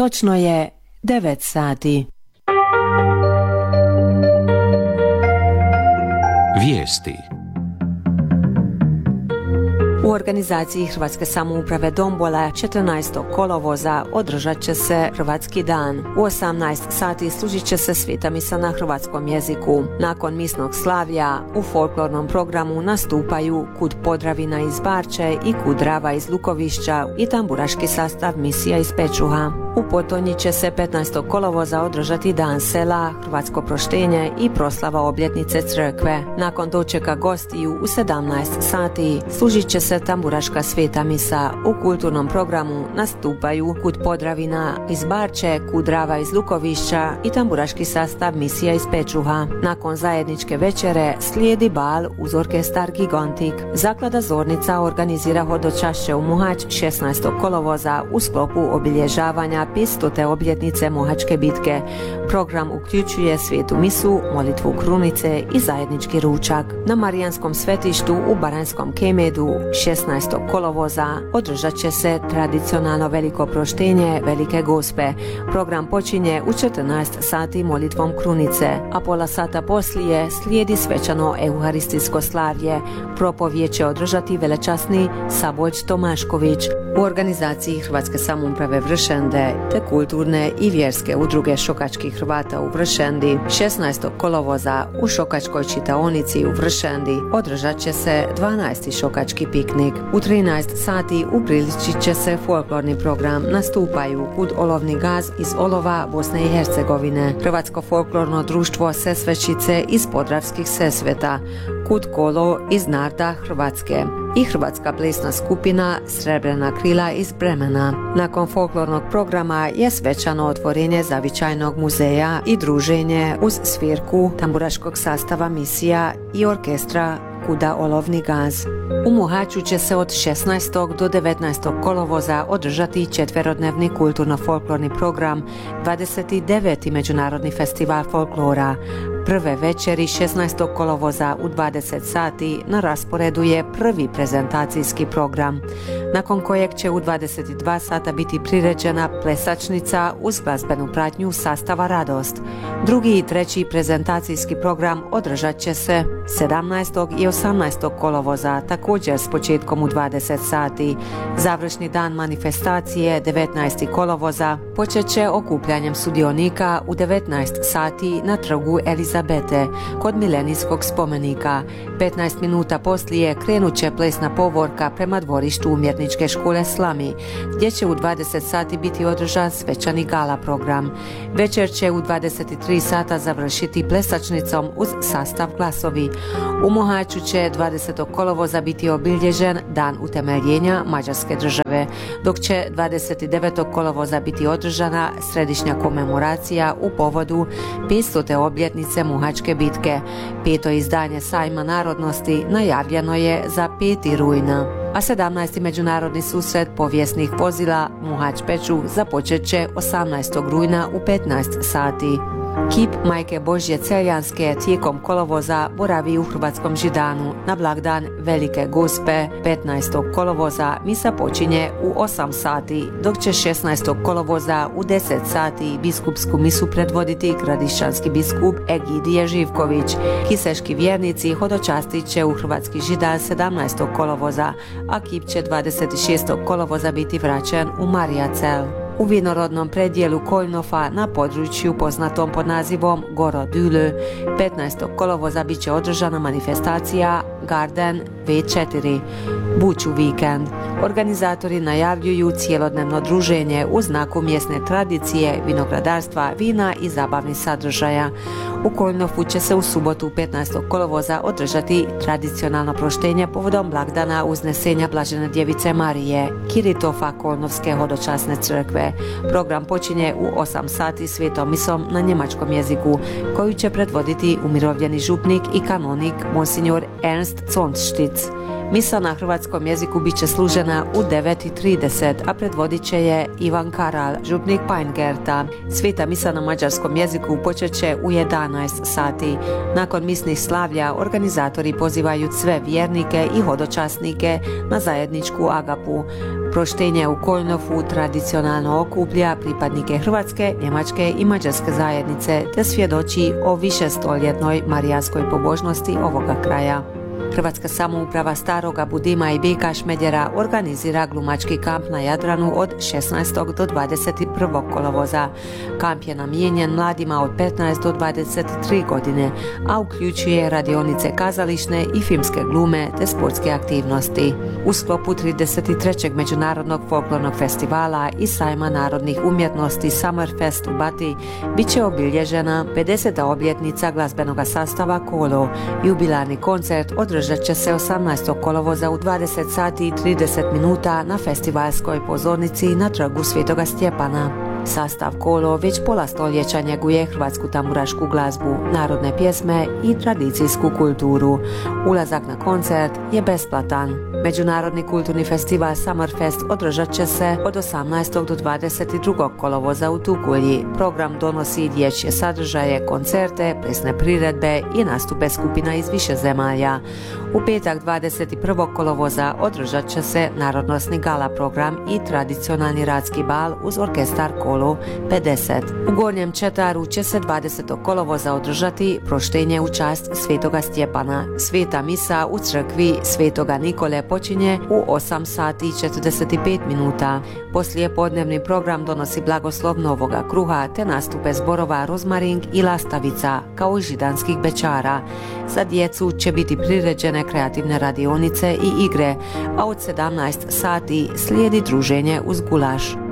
Točno je 9 sati. Vijesti. U organizaciji Hrvatske samouprave Dombola 14. kolovoza održat će se Hrvatski dan. U 18 sati služit će se sveta misa na hrvatskom jeziku. Nakon misnog slavlja u folklornom programu nastupaju Kud Podravina iz Barče i Kud Drava iz Lukovišća i tamburaški sastav misija iz Pečuha. U Potonji će se 15. kolovoza održati Dan sela, Hrvatsko proštenje i proslava obljetnice crkve. Nakon dočeka gostiju u 17 sati služit će se tamburaška sveta misa. U kulturnom programu nastupaju Kud Podravina iz Barče, Kud Drava iz Lukovišća i tamburaški sastav misija iz Pečuha. Nakon zajedničke večere slijedi bal uz orkestar Gigantik. Zaklada Zornica organizira hodočašće u Muhač 16. kolovoza u sklopu obilježavanja 500. obljetnice Mohačke bitke. Program uključuje svetu misu, molitvu krunice i zajednički ručak. Na Marijanskom svetištu u Baranjskom Kemedu 16. kolovoza održat će se tradicionalno veliko proštenje Velike Gospe. Program počinje u 14 sati molitvom krunice, a pola sata poslije slijedi svečano euharistijsko slavlje. Propovijed će održati velečasni Saboljč Tomašković. U organizaciji Hrvatske samouprave Vršende te kulturne i vjerske udruge šokačkih Hrvata u Vršendi 16. kolovoza u šokačkoj čitaonici u Vršendi održat će se 12. šokački piknik. U 13 sati upriličit će se folklorni program. Nastupaju Kud Olovni gaz iz Olova, Bosne i Hercegovine, Hrvatsko folklorno društvo Sesvečice iz Podravskih Sesveta, Kud Kolo iz Narda, Hrvatske i Hrvatska plesna skupina Srebrena krila iz Bremena. Nakon folklornog programa je svečano otvorenje zavičajnog muzeja i druženje uz svirku tamburaškog sastava misija i orkestra Kuda Olovni gaz. U Muhaču će se od 16. do 19. kolovoza održati četverodnevni kulturno-folklorni program 29. Međunarodni festival folklora. Prve večeri 16. kolovoza u 20 sati na rasporedu je prvi prezentacijski program, nakon kojeg će u 22 sata biti priređena plesačnica uz glazbenu pratnju sastava Radost. Drugi i treći prezentacijski program održat će se 17. i 18. kolovoza, također s početkom u 20 sati. Završni dan manifestacije 19. kolovoza počet će okupljanjem sudionika u 19 sati na trgu Elizabete kod Milenijskog spomenika. 15 minuta poslije krenut će plesna povorka prema dvorištu umjetničke škole Slami, gdje će u 20 sati biti održan svečani gala program. Večer će u 23 sata završiti plesačnicom uz sastav Glasovi. U Mohaču će 20. kolovoza biti obilježen dan utemeljenja Mađarske države, dok će 29. kolovoza biti održana središnja komemoracija u povodu 500. obljetnice Mohačke bitke. 5. izdanje Sajma narodnosti najavljeno je za 5. rujna. A 17. međunarodni susret povijesnih vozila Muhač Pečuh započet će 18. rujna u 15 sati. Kip Majke Božje Celjanske tijekom kolovoza boravi u Hrvatskom Židanu. Na blagdan Velike Gospe 15. kolovoza misa počinje u 8 sati, dok će 16. kolovoza u 10 sati biskupsku misu predvoditi gradišćanski biskup Egidije Živković. Kiseški vjernici hodočastit će u Hrvatski Židan 17. kolovoza, a kip će 26. kolovoza biti vraćen u Marijacel. U vinorodnom predjelu Koljnofa na području poznatom pod nazivom Goro Dülö 15. kolovoza bit će održana manifestacija Garden V4 Buću vikend. Organizatori najavljuju cijelodnevno druženje u znaku mjesne tradicije, vinogradarstva, vina i zabavnih sadržaja. U Koljnofu će se u subotu 15. kolovoza održati tradicionalno proštenje povodom blagdana Uznesenja Blažene djevice Marije, Kiritofa Koljnovske hodočasne crkve. Program počinje u 8 sati svetom misom na njemačkom jeziku, koju će predvoditi umirovljeni župnik i kanonik monsignor Ernst Zonstic. Misa na hrvatskom jeziku bit će služena u 9:30, a predvodit će je Ivan Karal, župnik Pajngerta. Sveta misa na mađarskom jeziku počet će u 11 sati. Nakon misnih slavlja organizatori pozivaju sve vjernike i hodočasnike na zajedničku agapu. Proštenje u Kolnofu tradicionalno okuplja pripadnike hrvatske, njemačke i mađarske zajednice te svjedoči o višestoljetnoj marijanskoj pobožnosti ovoga kraja. Hrvatska samouprava Staroga Budima i Bika Šmedjera organizira glumački kamp na Jadranu od 16. do 21. kolovoza. Kamp je namijenjen mladima od 15 do 23 godine, a uključuje radionice kazališne i filmske glume te sportske aktivnosti. U sklopu 33. Međunarodnog folklornog festivala i sajma narodnih umjetnosti Summerfest u Bati bit će obilježena 50. obljetnica glazbenog sastava Kolo. Jubilarni koncert održat će se 18. kolovoza u 20 sati i 30 minuta na festivalskoj pozornici na trgu Svetoga Stjepana. Sastav Kolo već pola stoljeća njeguje hrvatsku tamburašku glazbu, narodne pjesme i tradicijsku kulturu. Ulazak na koncert je besplatan. Međunarodni kulturni festival Summerfest održat će se od 18. do 22. kolovoza u Tukulji. Program donosi dječje sadržaje, koncerte, plesne priredbe i nastupe skupina iz više zemalja. U petak 21. kolovoza održat će se narodnosni gala program i tradicionalni radski bal uz orkestar Kolo 50. U Gornjem Četaru će se 20. kolovoza održati proštenje u čast Svetoga Stjepana. Sveta misa u crkvi Svetoga Nikole počinje u 8 sati i 45 minuta. Poslije podnevni program donosi blagoslov novoga kruha te nastupe zborova Rozmaring i Lastavica kao i židanskih bećara. Za djecu će biti priređene kreativne radionice i igre, a od 17 sati slijedi druženje uz gulaš.